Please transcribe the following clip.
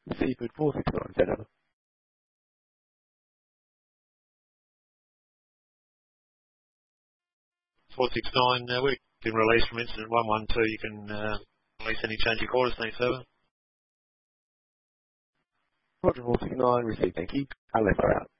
Seafood 469, dead over. 469, we've been released from incident 112. You can release any change of quarters, thanks, over. Roger 469, received, thank you. I'll let her out.